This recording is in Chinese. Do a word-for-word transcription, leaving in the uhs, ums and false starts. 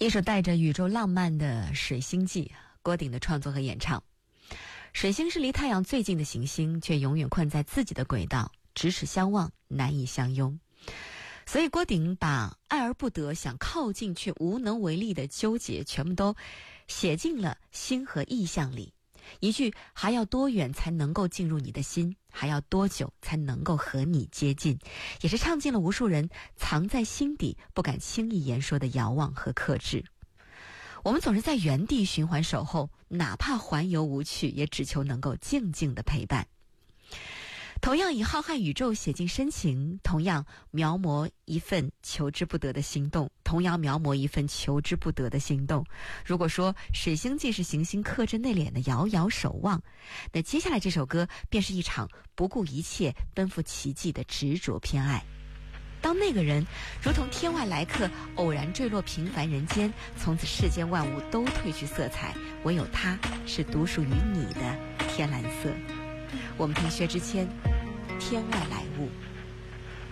一首带着宇宙浪漫的《水星记》，郭顶的创作和演唱。水星是离太阳最近的行星，却永远困在自己的轨道，咫尺相望，难以相拥。所以郭顶把爱而不得，想靠近却无能为力的纠结，全部都写进了心和意象里。一句还要多远才能够进入你的心，还要多久才能够和你接近，也是唱尽了无数人藏在心底不敢轻易言说的遥望和克制。我们总是在原地循环守候，哪怕环游无趣，也只求能够静静的陪伴。同样以浩瀚宇宙写尽深情，同样描摹一份求之不得的心动，同样描摹一份求之不得的心动。如果说水星记是行星克制内敛的遥遥守望，那接下来这首歌便是一场不顾一切奔赴奇迹的执着偏爱。当那个人如同天外来客，偶然坠落平凡人间，从此世间万物都褪去色彩，唯有他是独属于你的天蓝色。我们听薛之谦《天外来物》。